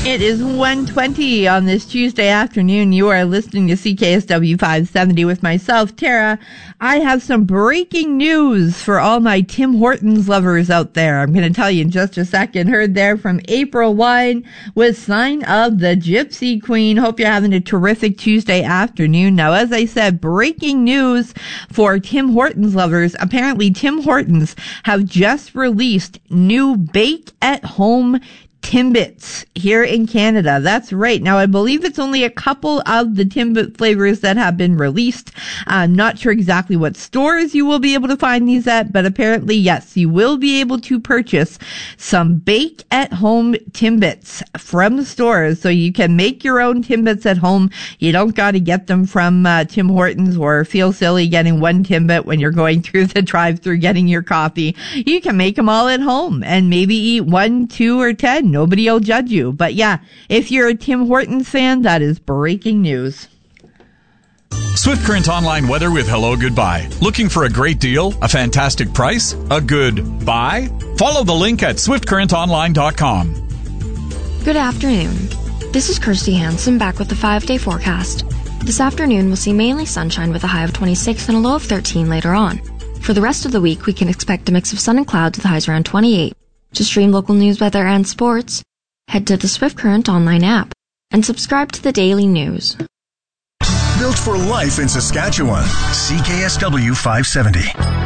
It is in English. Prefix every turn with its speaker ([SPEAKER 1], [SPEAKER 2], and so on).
[SPEAKER 1] It is 1:20 on this Tuesday afternoon. You are listening to CKSW 570 with myself, Tara. I have some breaking news for all my Tim Hortons lovers out there. I'm going to tell you in just a second. Heard there from April Wine with Sign of the Gypsy Queen. Hope you're having a terrific Tuesday afternoon. Now, as I said, breaking news for Tim Hortons lovers. Apparently, Tim Hortons have just released new bake-at-home Timbits here in Canada. That's right. Now, I believe it's only a couple of the Timbit flavors that have been released. I'm not sure exactly what stores you will be able to find these at, but apparently, yes, you will be able to purchase some bake-at-home Timbits from the stores, so you can make your own Timbits at home. You don't got to get them from Tim Hortons or feel silly getting one Timbit when you're going through the drive-thru getting your coffee. You can make them all at home and maybe eat 1, 2, or 10. Nobody will judge you. But yeah, if you're a Tim Hortons fan, that is breaking news.
[SPEAKER 2] Swift Current Online weather with Hello Goodbye. Looking for a great deal? A fantastic price? A good buy? Follow the link at swiftcurrentonline.com.
[SPEAKER 3] Good afternoon. This is Kirsty Hansen back with the 5-day forecast. This afternoon we'll see mainly sunshine with a high of 26 and a low of 13 later on. For the rest of the week, we can expect a mix of sun and clouds with highs around 28. To stream local news, weather, and sports, head to the Swift Current Online app and subscribe to the daily news.
[SPEAKER 4] Built for life in Saskatchewan. CKSW 570.